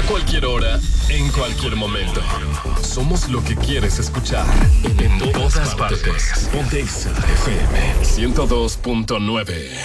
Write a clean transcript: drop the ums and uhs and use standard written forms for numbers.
cualquier hora, en cualquier momento. Somos lo que quieres escuchar. En todas partes. Ponte Exa FM 102.9.